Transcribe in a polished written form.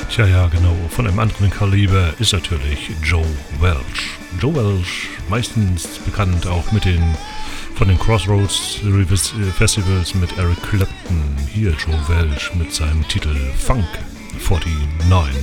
Tja, ja, genau. Von einem anderen Kaliber ist natürlich Joe Welch. Joe Welch, meistens bekannt auch von den Crossroads Festivals mit Eric Clapton. Hier Joe Welch mit seinem Titel Funk 49.